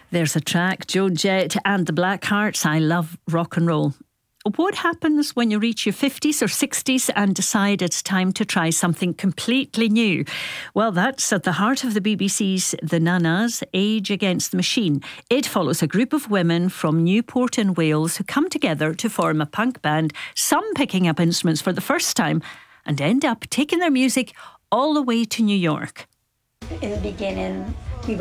There's a track, Joan Jett and the Blackhearts, I Love Rock and Roll. What happens when you reach your 50s or 60s and decide it's time to try something completely new? Well, that's at the heart of the BBC's The Nanas, Age Against the Machine. It follows a group of women from Newport in Wales who come together to form a punk band, some picking up instruments for the first time, and end up taking their music all the way to New York. In the beginning,